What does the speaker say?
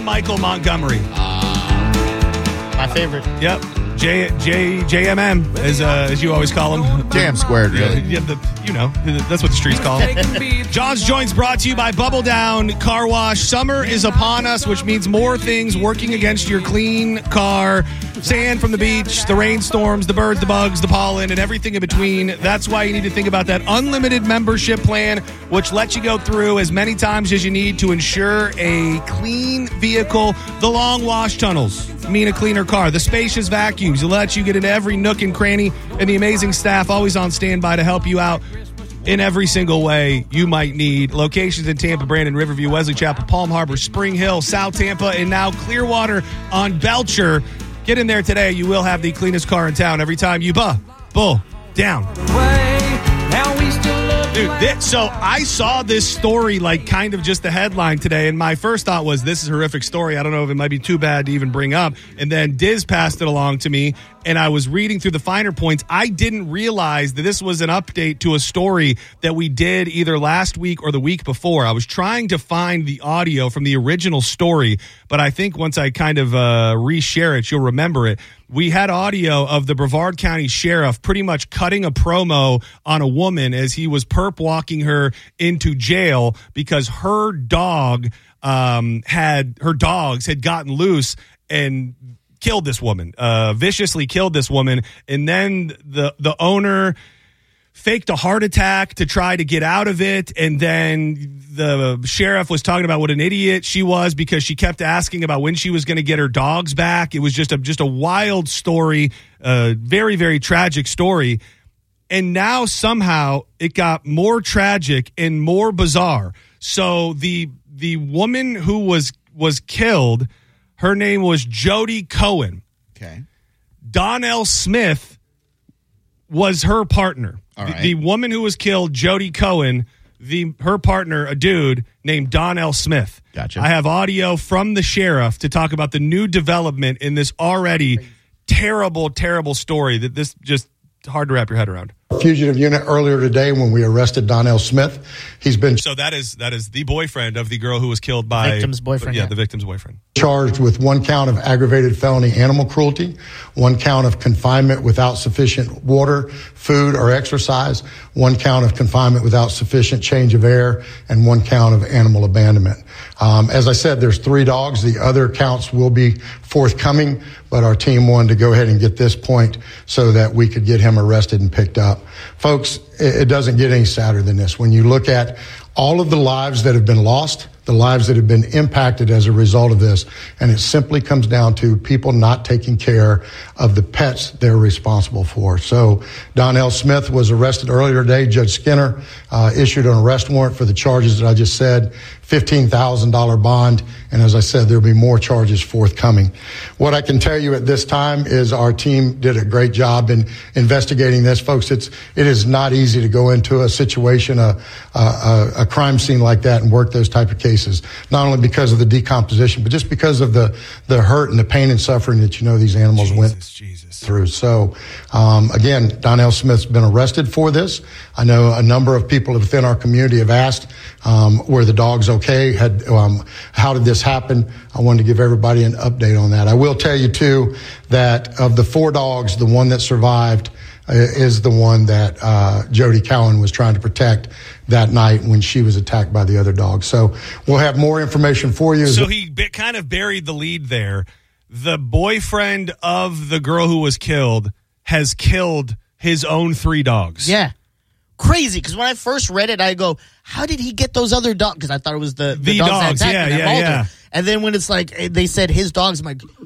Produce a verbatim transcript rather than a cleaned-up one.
Michael Montgomery. Uh, my favorite. Yep. J J J M M, as uh, as you always call him. Jam squared, really. Yeah, the, you know, that's what the streets call him. John's Joints brought to you by Bubble Down Car Wash. Summer is upon us, which means more things working against your clean car. Sand from the beach, the rainstorms, the birds, the bugs, the pollen, and everything in between. That's why you need to think about that unlimited membership plan, which lets you go through as many times as you need to ensure a clean vehicle. The long wash tunnels mean a cleaner car. The spacious vacuums let you get into every nook and cranny, and the amazing staff always on standby to help you out in every single way you might need. Locations in Tampa, Brandon, Riverview, Wesley Chapel, Palm Harbor, Spring Hill, South Tampa, and now Clearwater on Belcher. Get in there today. You will have the cleanest car in town every time you buh, bull, down. Dude, this, so I saw this story, like kind of just the headline today, and my first thought was, this is a horrific story. I don't know if it might be too bad to even bring up. And then Diz passed it along to me, and I was reading through the finer points. I didn't realize that this was an update to a story that we did either last week or the week before. I was trying to find the audio from the original story, but I think once I kind of uh, reshare it, you'll remember it. We had audio of the Brevard County Sheriff pretty much cutting a promo on a woman as he was perp walking her into jail because her dog um, had her dogs had gotten loose and killed this woman, uh, viciously killed this woman. And then the the owner faked a heart attack to try to get out of it. And then the sheriff was talking about what an idiot she was because she kept asking about when she was going to get her dogs back. It was just a, just a wild story, a very, very tragic story. And now somehow it got more tragic and more bizarre. So the, the woman who was, was killed, her name was Jody Cohen. Okay. Donnell Smith was her partner. All right. The, the woman who was killed, Jody Cohen, the her partner, a dude named Donnell Smith. Gotcha. I have audio from the sheriff to talk about the new development in this already terrible, terrible story that this just hard to wrap your head around. Fugitive unit earlier today when we arrested Donnell Smith. He's been So that is that is the boyfriend of the girl who was killed by Victim's boyfriend, Yeah, yeah. the victim's boyfriend. charged with one count of aggravated felony animal cruelty, one count of confinement without sufficient water, food, or exercise, one count of confinement without sufficient change of air, and one count of animal abandonment. Um, as I said, there's three dogs. The other counts will be forthcoming, but our team wanted to go ahead and get this point so that we could get him arrested and picked up. Folks, it, it doesn't get any sadder than this. When you look at all of the lives that have been lost, the lives that have been impacted as a result of this, and it simply comes down to people not taking care of the pets they're responsible for. So Donnell Smith was arrested earlier today. Judge Skinner uh, issued an arrest warrant for the charges that I just said, fifteen thousand dollars bond, and as I said, there'll be more charges forthcoming. What I can tell you at this time is our team did a great job in investigating this. Folks, it's, it is not easy to go into a situation, a, a, a crime scene like that and work those type of cases, not only because of the decomposition, but just because of the, the hurt and the pain and suffering that, you know, these animals Jesus, went Jesus. through. So, um, again, Donnell Smith's been arrested for this. I know a number of people within our community have asked, um, were the dogs okay? Had, um, how did this happen? I wanted to give everybody an update on that. I will tell you too, that of the four dogs, the one that survived uh, is the one that, uh, Jody Cowan was trying to protect that night when she was attacked by the other dogs. So we'll have more information for you. So he b- kind of buried the lead there. The boyfriend of the girl who was killed has killed his own three dogs. Yeah. Crazy, because when I first read it, I go, how did he get those other dogs? Because I thought it was the, the, The dogs, dogs, that attacked yeah, him, that yeah, mauled yeah. him. And then when it's like, they said his dogs, I'm like,